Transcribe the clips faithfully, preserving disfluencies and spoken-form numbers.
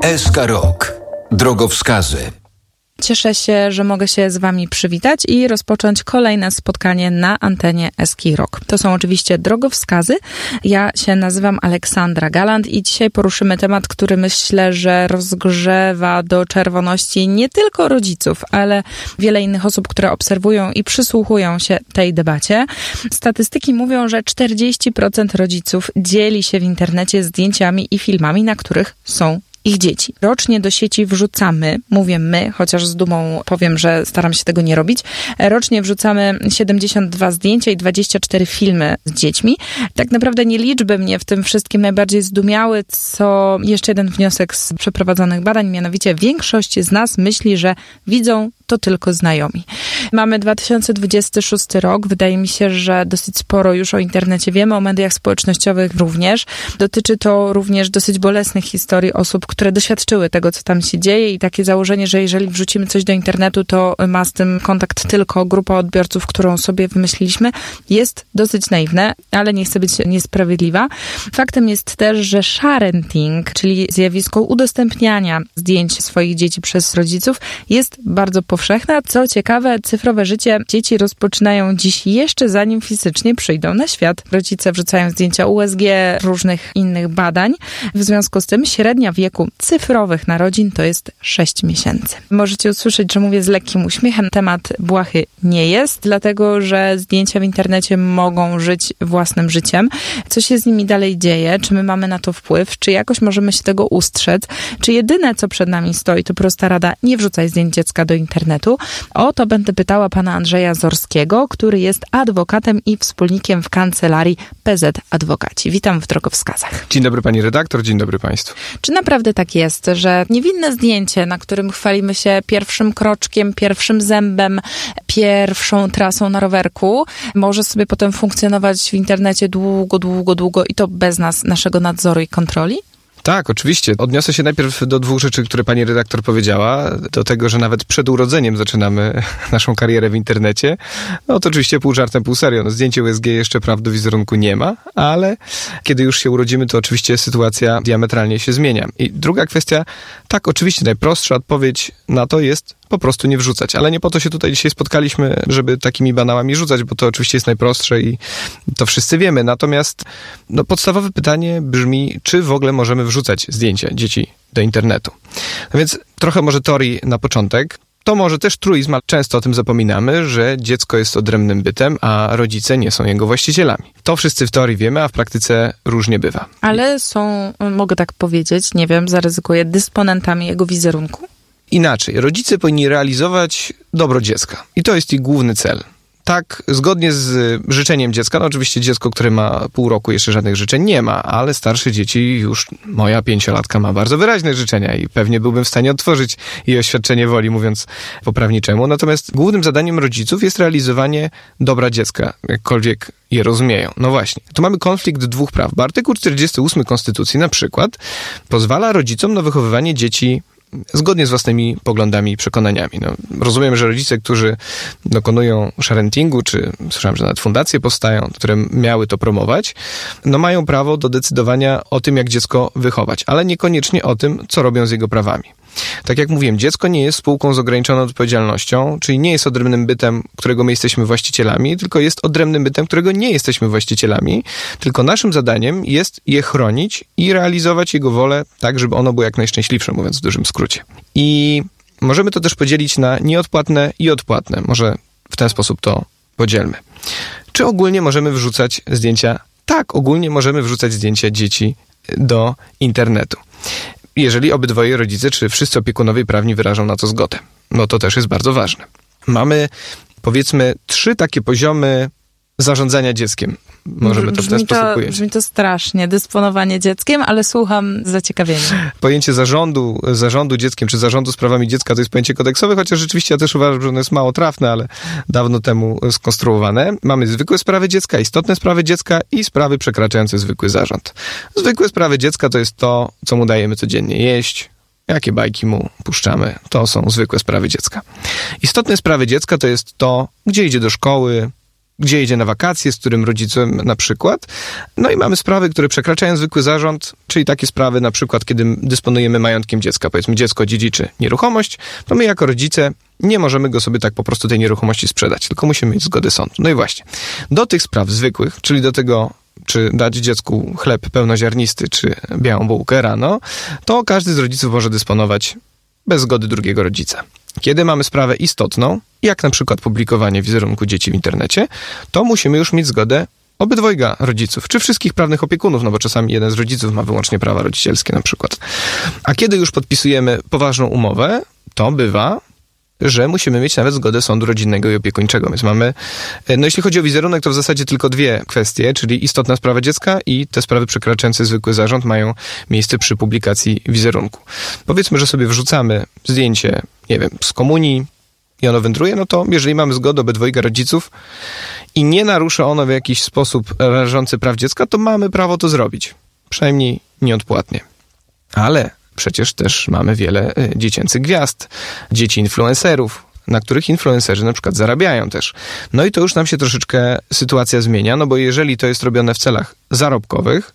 S K Rock. Drogowskazy. Cieszę się, że mogę się z wami przywitać i rozpocząć kolejne spotkanie na antenie S K Rock. To są oczywiście drogowskazy. Ja się nazywam Aleksandra Galant i dzisiaj poruszymy temat, który myślę, że rozgrzewa do czerwoności nie tylko rodziców, ale wiele innych osób, które obserwują i przysłuchują się tej debacie. Statystyki mówią, że czterdzieści procent rodziców dzieli się w internecie zdjęciami i filmami, na których są ich dzieci. Rocznie do sieci wrzucamy, mówię my, chociaż z dumą powiem, że staram się tego nie robić, rocznie wrzucamy siedemdziesiąt dwa zdjęcia i dwadzieścia cztery filmy z dziećmi. Tak naprawdę nie liczby mnie w tym wszystkim najbardziej zdumiały, co jeszcze jeden wniosek z przeprowadzonych badań, mianowicie większość z nas myśli, że widzą to tylko znajomi. Mamy dwa tysiące dwudziesty szósty rok. Wydaje mi się, że dosyć sporo już o internecie wiemy, o mediach społecznościowych również. Dotyczy to również dosyć bolesnych historii osób, które doświadczyły tego, co tam się dzieje i takie założenie, że jeżeli wrzucimy coś do internetu, to ma z tym kontakt tylko grupa odbiorców, którą sobie wymyśliliśmy, jest dosyć naiwne, ale nie chcę być niesprawiedliwa. Faktem jest też, że sharenting, czyli zjawisko udostępniania zdjęć swoich dzieci przez rodziców, jest bardzo powszechne. Co ciekawe, cyfrowe życie dzieci rozpoczynają dziś jeszcze zanim fizycznie przyjdą na świat. Rodzice wrzucają zdjęcia U S G, różnych innych badań. W związku z tym średnia wieku cyfrowych narodzin to jest sześć miesięcy. Możecie usłyszeć, że mówię z lekkim uśmiechem. Temat błahy nie jest, dlatego że zdjęcia w internecie mogą żyć własnym życiem. Co się z nimi dalej dzieje? Czy my mamy na to wpływ? Czy jakoś możemy się tego ustrzec? Czy jedyne, co przed nami stoi, to prosta rada: nie wrzucaj zdjęć dziecka do internetu? O to będę pytała pana Andrzeja Zorskiego, który jest adwokatem i wspólnikiem w kancelarii P Z Adwokaci. Witam w drogowskazach. Dzień dobry pani redaktor, dzień dobry państwu. Czy naprawdę tak jest, że niewinne zdjęcie, na którym chwalimy się pierwszym kroczkiem, pierwszym zębem, pierwszą trasą na rowerku, może sobie potem funkcjonować w internecie długo, długo, długo i to bez nas, naszego nadzoru i kontroli? Tak, oczywiście. Odniosę się najpierw do dwóch rzeczy, które pani redaktor powiedziała. Do tego, że nawet przed urodzeniem zaczynamy naszą karierę w internecie. No to oczywiście pół żartem, pół serio. No, zdjęcie U S G jeszcze prawdy wizerunku nie ma, ale kiedy już się urodzimy, to oczywiście sytuacja diametralnie się zmienia. I druga kwestia, tak, oczywiście najprostsza odpowiedź na to jest po prostu nie wrzucać. Ale nie po to się tutaj dzisiaj spotkaliśmy, żeby takimi banałami rzucać, bo to oczywiście jest najprostsze i to wszyscy wiemy. Natomiast no, podstawowe pytanie brzmi, czy w ogóle możemy wrzucać zdjęcia dzieci do internetu. No więc trochę może teorii na początek. To może też truizm, ale często o tym zapominamy, że dziecko jest odrębnym bytem, a rodzice nie są jego właścicielami. To wszyscy w teorii wiemy, a w praktyce różnie bywa. Ale są, mogę tak powiedzieć, nie wiem, zaryzykuję, dysponentami jego wizerunku? Inaczej, rodzice powinni realizować dobro dziecka. I to jest ich główny cel. Tak, zgodnie z życzeniem dziecka, no oczywiście dziecko, które ma pół roku, jeszcze żadnych życzeń nie ma, ale starsze dzieci, już moja pięciolatka ma bardzo wyraźne życzenia i pewnie byłbym w stanie otworzyć jej oświadczenie woli, mówiąc po prawniczemu. Natomiast głównym zadaniem rodziców jest realizowanie dobra dziecka, jakkolwiek je rozumieją. No właśnie, tu mamy konflikt dwóch praw, bo artykuł czterdziesty ósmy Konstytucji na przykład pozwala rodzicom na wychowywanie dzieci zgodnie z własnymi poglądami i przekonaniami. No, rozumiem, że rodzice, którzy dokonują sharentingu, czy słyszałem, że nawet fundacje powstają, które miały to promować, no mają prawo do decydowania o tym, jak dziecko wychować, ale niekoniecznie o tym, co robią z jego prawami. Tak jak mówiłem, dziecko nie jest spółką z ograniczoną odpowiedzialnością, czyli nie jest odrębnym bytem, którego my jesteśmy właścicielami, tylko jest odrębnym bytem, którego nie jesteśmy właścicielami, tylko naszym zadaniem jest je chronić i realizować jego wolę tak, żeby ono było jak najszczęśliwsze, mówiąc w dużym skrócie. I możemy to też podzielić na nieodpłatne i odpłatne. Może w ten sposób to podzielmy. Czy ogólnie możemy wrzucać zdjęcia? Tak, ogólnie możemy wrzucać zdjęcia dzieci do internetu. Jeżeli obydwoje rodzice, czy wszyscy opiekunowie prawni wyrażą na to zgodę. No to też jest bardzo ważne. Mamy, powiedzmy, trzy takie poziomy zarządzania dzieckiem. Możemy to w ten sposób ująć. Brzmi to strasznie, dysponowanie dzieckiem, ale słucham z zaciekawieniem. Pojęcie zarządu, zarządu dzieckiem, czy zarządu sprawami dziecka to jest pojęcie kodeksowe, chociaż rzeczywiście ja też uważam, że ono jest mało trafne, ale dawno temu skonstruowane. Mamy zwykłe sprawy dziecka, istotne sprawy dziecka i sprawy przekraczające zwykły zarząd. Zwykłe sprawy dziecka to jest to, co mu dajemy codziennie jeść, jakie bajki mu puszczamy. To są zwykłe sprawy dziecka. Istotne sprawy dziecka to jest to, gdzie idzie do szkoły, gdzie jedzie na wakacje, z którym rodzicem na przykład. No i mamy sprawy, które przekraczają zwykły zarząd, czyli takie sprawy na przykład, kiedy dysponujemy majątkiem dziecka. Powiedzmy, dziecko dziedziczy nieruchomość, to my jako rodzice nie możemy go sobie tak po prostu tej nieruchomości sprzedać, tylko musimy mieć zgodę sądu. No i właśnie, do tych spraw zwykłych, czyli do tego, czy dać dziecku chleb pełnoziarnisty, czy białą bułkę rano, to każdy z rodziców może dysponować bez zgody drugiego rodzica. Kiedy mamy sprawę istotną, jak na przykład publikowanie wizerunku dzieci w internecie, to musimy już mieć zgodę obydwojga rodziców, czy wszystkich prawnych opiekunów, no bo czasami jeden z rodziców ma wyłącznie prawa rodzicielskie na przykład. A kiedy już podpisujemy poważną umowę, to bywa, że musimy mieć nawet zgodę sądu rodzinnego i opiekuńczego. Więc mamy, no jeśli chodzi o wizerunek, to w zasadzie tylko dwie kwestie, czyli istotna sprawa dziecka i te sprawy przekraczające zwykły zarząd mają miejsce przy publikacji wizerunku. Powiedzmy, że sobie wrzucamy zdjęcie, nie wiem, z komunii i ono wędruje, no to jeżeli mamy zgodę obydwojga rodziców i nie narusza ono w jakiś sposób rażący praw dziecka, to mamy prawo to zrobić. Przynajmniej nieodpłatnie. Ale przecież też mamy wiele dziecięcych gwiazd, dzieci influencerów, na których influencerzy na przykład zarabiają też. No i to już nam się troszeczkę sytuacja zmienia, no bo jeżeli to jest robione w celach zarobkowych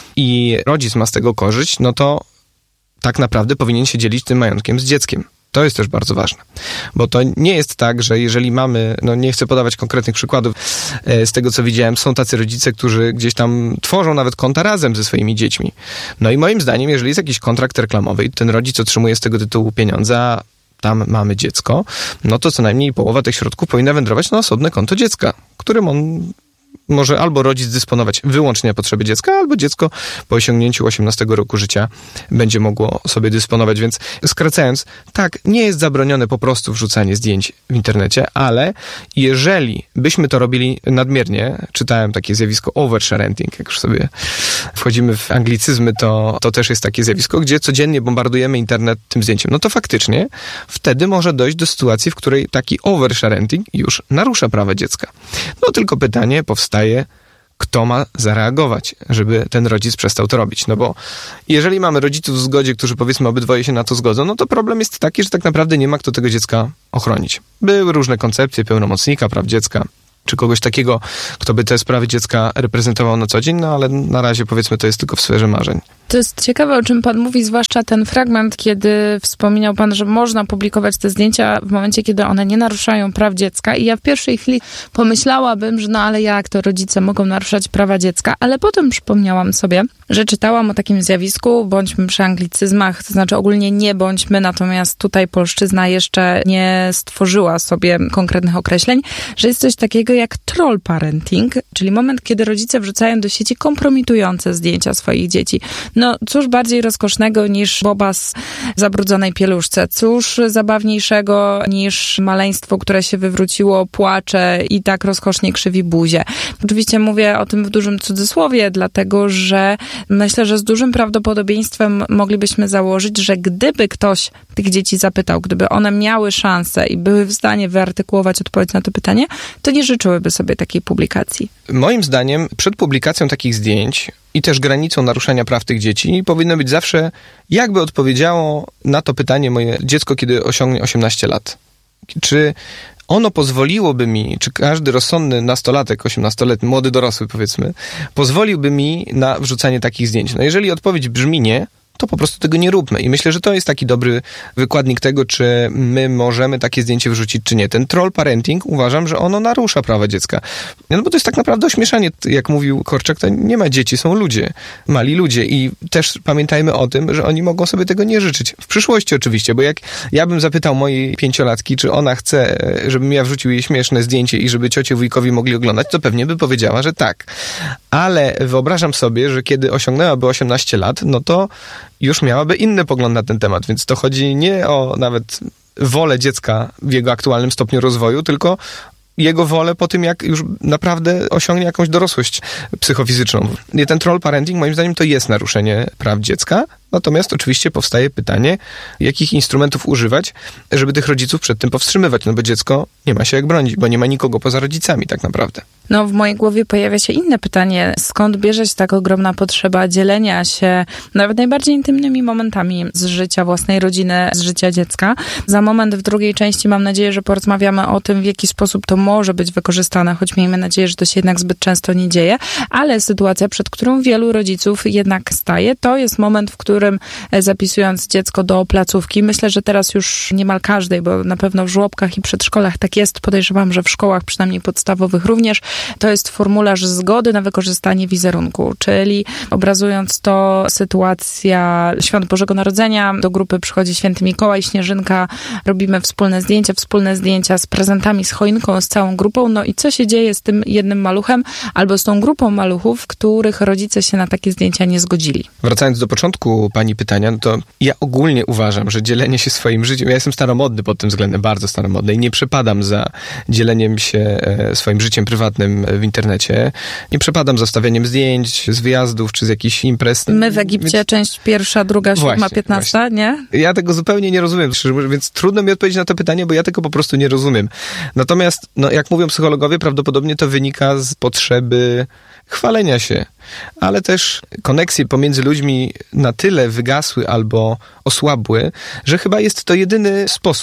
i rodzic ma z tego korzyść, no to tak naprawdę powinien się dzielić tym majątkiem z dzieckiem. To jest też bardzo ważne, bo to nie jest tak, że jeżeli mamy, no nie chcę podawać konkretnych przykładów, z tego co widziałem, są tacy rodzice, którzy gdzieś tam tworzą nawet konta razem ze swoimi dziećmi. No i moim zdaniem, jeżeli jest jakiś kontrakt reklamowy i ten rodzic otrzymuje z tego tytułu pieniądze, a tam mamy dziecko, no to co najmniej połowa tych środków powinna wędrować na osobne konto dziecka, którym on może albo rodzic dysponować wyłącznie na potrzeby dziecka, albo dziecko po osiągnięciu osiemnastego roku życia będzie mogło sobie dysponować. Więc skracając, tak, nie jest zabronione po prostu wrzucanie zdjęć w internecie, ale jeżeli byśmy to robili nadmiernie, czytałem takie zjawisko oversharing, jak już sobie wchodzimy w anglicyzmy, to, to też jest takie zjawisko, gdzie codziennie bombardujemy internet tym zdjęciem. No to faktycznie wtedy może dojść do sytuacji, w której taki oversharing już narusza prawa dziecka. No tylko pytanie powstaje, kto ma zareagować, żeby ten rodzic przestał to robić. No bo jeżeli mamy rodziców w zgodzie, którzy powiedzmy obydwoje się na to zgodzą, no to problem jest taki, że tak naprawdę nie ma kto tego dziecka ochronić. Były różne koncepcje pełnomocnika praw dziecka, czy kogoś takiego, kto by te sprawy dziecka reprezentował na co dzień, no ale na razie powiedzmy to jest tylko w sferze marzeń. To jest ciekawe, o czym pan mówi, zwłaszcza ten fragment, kiedy wspominał pan, że można publikować te zdjęcia w momencie, kiedy one nie naruszają praw dziecka. I ja w pierwszej chwili pomyślałabym, że no ale jak to rodzice mogą naruszać prawa dziecka, ale potem przypomniałam sobie, że czytałam o takim zjawisku, bądźmy przy anglicyzmach, to znaczy ogólnie nie bądźmy, natomiast tutaj polszczyzna jeszcze nie stworzyła sobie konkretnych określeń, że jest coś takiego jak troll parenting, czyli moment, kiedy rodzice wrzucają do sieci kompromitujące zdjęcia swoich dzieci. No cóż bardziej rozkosznego niż bobas w zabrudzonej pieluszce, cóż zabawniejszego niż maleństwo, które się wywróciło, płacze i tak rozkosznie krzywi buzię. Oczywiście mówię o tym w dużym cudzysłowie, dlatego że myślę, że z dużym prawdopodobieństwem moglibyśmy założyć, że gdyby ktoś tych dzieci zapytał, gdyby one miały szansę i były w stanie wyartykułować odpowiedź na to pytanie, to nie życzyłyby sobie takiej publikacji. Moim zdaniem przed publikacją takich zdjęć i też granicą naruszania praw tych dzieci powinno być zawsze, jakby odpowiedziało na to pytanie moje dziecko, kiedy osiągnie osiemnaście lat. Czy ono pozwoliłoby mi, czy każdy rozsądny nastolatek, osiemnastoletni, młody dorosły powiedzmy, pozwoliłby mi na wrzucanie takich zdjęć? No jeżeli odpowiedź brzmi nie, to po prostu tego nie róbmy. I myślę, że to jest taki dobry wykładnik tego, czy my możemy takie zdjęcie wrzucić, czy nie. Ten troll parenting, uważam, że ono narusza prawa dziecka. No bo to jest tak naprawdę ośmieszanie. Jak mówił Korczak, to nie ma dzieci, są ludzie. Mali ludzie. I też pamiętajmy o tym, że oni mogą sobie tego nie życzyć. W przyszłości oczywiście, bo jak ja bym zapytał mojej pięciolatki, czy ona chce, żebym ja wrzucił jej śmieszne zdjęcie i żeby ciocie, wujkowi mogli oglądać, to pewnie by powiedziała, że tak. Ale wyobrażam sobie, że kiedy osiągnęłaby osiemnaście lat, no to już miałaby inny pogląd na ten temat, więc to chodzi nie o nawet wolę dziecka w jego aktualnym stopniu rozwoju, tylko jego wolę po tym, jak już naprawdę osiągnie jakąś dorosłość psychofizyczną. I ten troll parenting, moim zdaniem, to jest naruszenie praw dziecka, natomiast oczywiście powstaje pytanie, jakich instrumentów używać, żeby tych rodziców przed tym powstrzymywać, no bo dziecko nie ma się jak bronić, bo nie ma nikogo poza rodzicami tak naprawdę. No, w mojej głowie pojawia się inne pytanie. Skąd bierze się tak ogromna potrzeba dzielenia się nawet najbardziej intymnymi momentami z życia własnej rodziny, z życia dziecka? Za moment w drugiej części mam nadzieję, że porozmawiamy o tym, w jaki sposób to może być wykorzystane, choć miejmy nadzieję, że to się jednak zbyt często nie dzieje, ale sytuacja, przed którą wielu rodziców jednak staje, to jest moment, w którym zapisując dziecko do placówki, myślę, że teraz już niemal każdej, bo na pewno w żłobkach i przedszkolach tak jest, podejrzewam, że w szkołach przynajmniej podstawowych również, to jest formularz zgody na wykorzystanie wizerunku, czyli obrazując to sytuacja Świąt Bożego Narodzenia, do grupy przychodzi Święty Mikołaj, Śnieżynka, robimy wspólne zdjęcia, wspólne zdjęcia z prezentami, z choinką, z całą grupą, no i co się dzieje z tym jednym maluchem albo z tą grupą maluchów, których rodzice się na takie zdjęcia nie zgodzili. Wracając do początku pani pytania, no to ja ogólnie uważam, że dzielenie się swoim życiem, ja jestem staromodny pod tym względem, bardzo staromodny i nie przepadam za dzieleniem się e, swoim życiem prywatnym w internecie. Nie przepadam za wstawianiem zdjęć z wyjazdów czy z jakichś imprez. My w Egipcie, Więc... część pierwsza, druga, siódma, piętnasta, nie? Ja tego zupełnie nie rozumiem, więc trudno mi odpowiedzieć na to pytanie, bo ja tego po prostu nie rozumiem. Natomiast, no, jak mówią psychologowie, prawdopodobnie to wynika z potrzeby chwalenia się, ale też koneksje pomiędzy ludźmi na tyle wygasły albo osłabły, że chyba jest to jedyny sposób